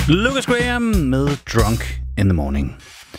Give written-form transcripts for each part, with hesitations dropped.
Lucas Graham med Drunk in the Morning.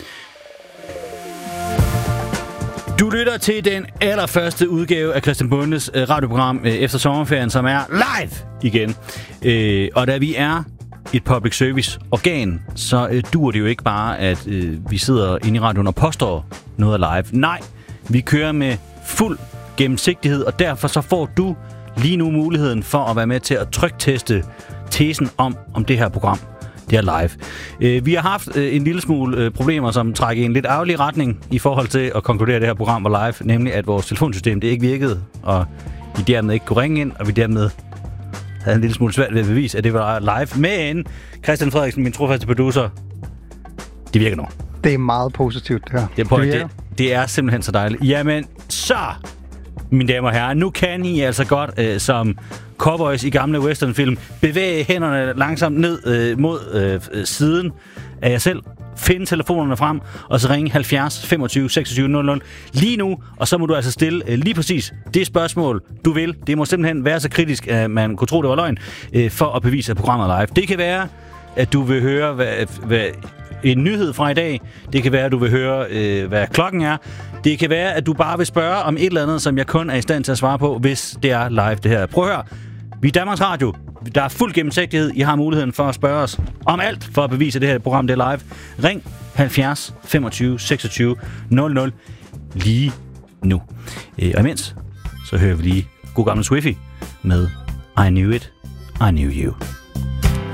Du lytter til den allerførste udgave af Christian Bondes radioprogram efter sommerferien, som er live igen. Og da vi er et public service organ, så duer det jo ikke bare, at vi sidder inde i radioen og påstår noget live. Nej, vi kører med fuld gennemsigtighed, og derfor så får du lige nu muligheden for at være med til at trykteste tesen om det her program. Det er live. Vi har haft en lille smule problemer, som trækker i en lidt ærgerlig retning i forhold til at konkludere, at det her program var live, nemlig at vores telefonsystem det ikke virkede, og vi dermed ikke kunne ringe ind, og vi dermed havde en lille smule svært ved at bevise, at det var live. Men Christian Frederiksen, min trofaste producer, det virker nu. Det er meget positivt, det her. Det er simpelthen så dejligt. Jamen, så, mine damer og herrer, nu kan I altså godt, som cowboys i gamle westernfilm, bevæge hænderne langsomt ned mod siden af jer selv, finde telefonerne frem, og så ringe 70 25 26 00 lige nu, og så må du altså stille lige præcis det spørgsmål, du vil. Det må simpelthen være så kritisk, at man kunne tro, det var løgn, for at bevise, at programmet er live. Det kan være, at du vil høre, hvad en nyhed fra i dag. Det kan være, at du vil høre, hvad klokken er. Det kan være, at du bare vil spørge om et eller andet, som jeg kun er i stand til at svare på, hvis det er live, det her. Prøv at høre. Vi er Danmarks Radio. Der er fuld gennemsigtighed. I har muligheden for at spørge os om alt, for at bevise, at det her program det er live. Ring 70 25 26 00 lige nu. Og imens, så hører vi lige god gamle Swiffy med I Knew It, I Knew You.